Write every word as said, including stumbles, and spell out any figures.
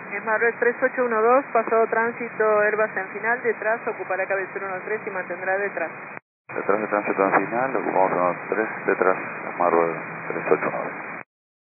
Esmarruel tres ocho uno dos, pasado tránsito Airbus en final, detrás ocupará cabecera uno tres y mantendrá detrás. Detrás de tránsito en final, ocupamos uno tres, detrás Esmarruel tres ocho uno dos.